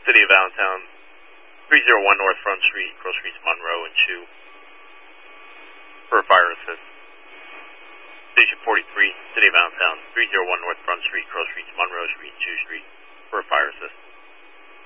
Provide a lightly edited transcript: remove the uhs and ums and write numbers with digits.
City of Allentown, 301 North Front Street, Cross Streets Monroe and Chew, for a fire assist. Station 43, City of Allentown, 301 North Front Street, Cross Streets Monroe Street, Chew Street, for a fire assist.